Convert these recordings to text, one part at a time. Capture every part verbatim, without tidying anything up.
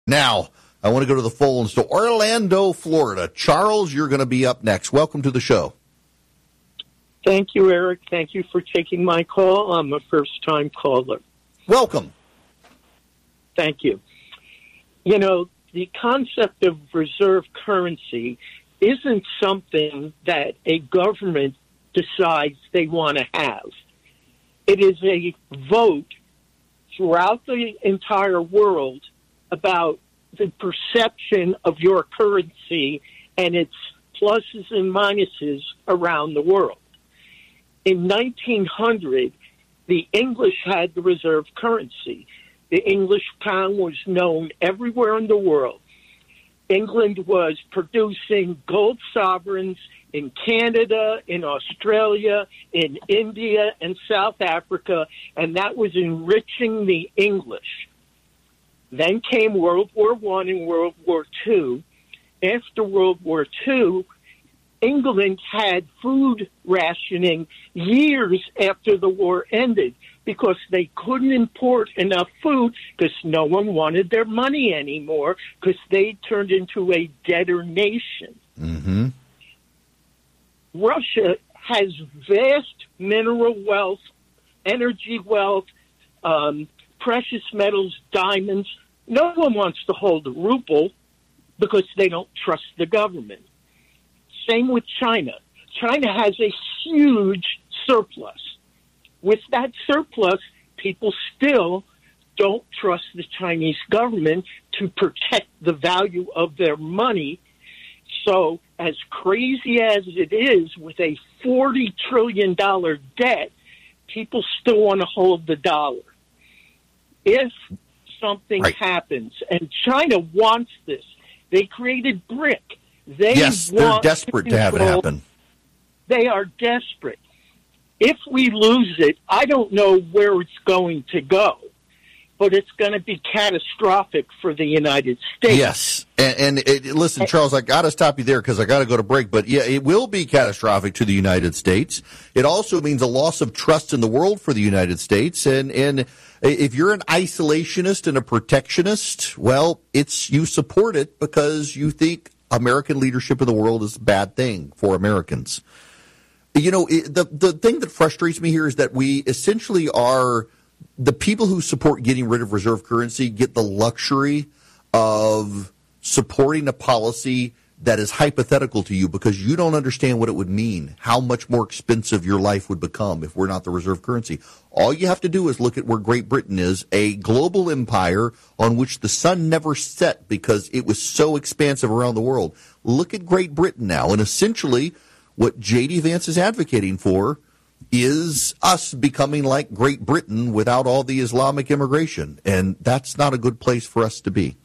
Now, I want to go to the phones to Orlando, Florida. Charles, you're going to be up next. Welcome to the show. Thank you, Eric. Thank you for taking my call. I'm a first-time caller. Welcome. Thank you. You know, the concept of reserve currency isn't something that a government decides they want to have. It is a vote throughout the entire world about the perception of your currency and its pluses and minuses around the world. In nineteen hundred, the English had the reserve currency. The English pound was known everywhere in the world. England was producing gold sovereigns in Canada, in Australia, in India, and South Africa, and that was enriching the English. Then came World War One and World War Two. After World War Two, England had food rationing years after the war ended because they couldn't import enough food because no one wanted their money anymore because they turned into a debtor nation. Mm-hmm. Russia has vast mineral wealth, energy wealth, um, precious metals, diamonds. No one wants to hold the ruble because they don't trust the government. Same with China. China has a huge surplus. With that surplus, people still don't trust the Chinese government to protect the value of their money. So as crazy as it is, with a forty trillion dollars debt, people still want to hold the dollar. If something right. happens, and China wants this, they created BRIC. They yes, they're desperate to, to have it happen. They are desperate. If we lose it, I don't know where it's going to go, but it's going to be catastrophic for the United States. Yes. And, and it, listen, Charles, I got to stop you there because I got to go to break. But, yeah, it will be catastrophic to the United States. It also means a loss of trust in the world for the United States. And, and if you're an isolationist and a protectionist, well, it's you support it because you think American leadership in the world is a bad thing for Americans. You know, it, the the thing that frustrates me here is that we essentially are the people who support getting rid of reserve currency get the luxury of supporting a policy that is hypothetical to you because you don't understand what it would mean, how much more expensive your life would become if we're not the reserve currency. All you have to do is look at where Great Britain is, a global empire on which the sun never set because it was so expansive around the world. Look at Great Britain now, and essentially what J D. Vance is advocating for is us becoming like Great Britain without all the Islamic immigration, and that's not a good place for us to be.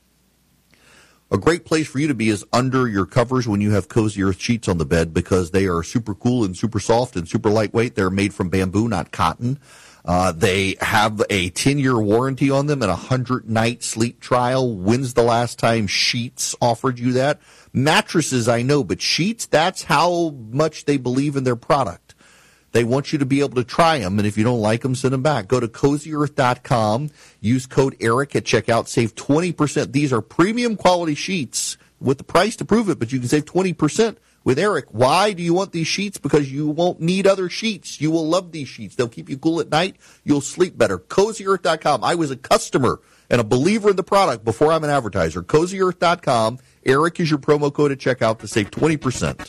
A great place for you to be is under your covers when you have Cozy Earth sheets on the bed because they are super cool and super soft and super lightweight. They're made from bamboo, not cotton. Uh, they have a ten-year warranty on them and a one hundred night sleep trial. When's the last time Sheets offered you that? Mattresses, I know, but Sheets, that's how much they believe in their product. They want you to be able to try them, and if you don't like them, send them back. Go to cozy earth dot com. Use code ERIC at checkout. Save twenty percent. These are premium quality sheets with the price to prove it, but you can save twenty percent with Eric. Why do you want these sheets? Because you won't need other sheets. You will love these sheets. They'll keep you cool at night. You'll sleep better. cozy earth dot com. I was a customer and a believer in the product before I'm an advertiser. cozy earth dot com. Eric is your promo code at checkout to save twenty percent.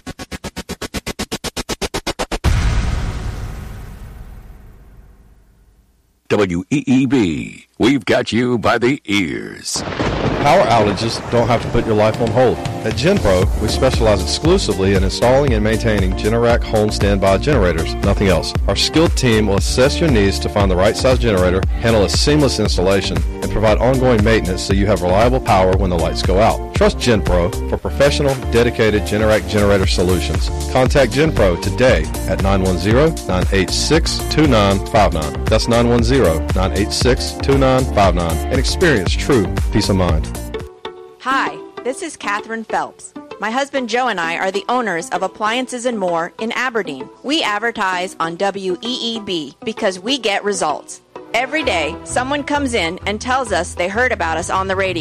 W E E B. We've got you by the ears. Power outages don't have to put your life on hold. At GenPro, we specialize exclusively in installing and maintaining Generac home standby generators, nothing else. Our skilled team will assess your needs to find the right size generator, handle a seamless installation, and provide ongoing maintenance so you have reliable power when the lights go out. Trust GenPro for professional, dedicated Generac generator solutions. Contact GenPro today at nine one zero, nine eight six, two nine five nine. That's nine one zero, nine eight six, two nine five nine and experience true peace of mind. Hi, this is Catherine Phelps. My husband Joe and I are the owners of Appliances and More in Aberdeen. We advertise on W E E B because we get results. Every day, someone comes in and tells us they heard about us on the radio.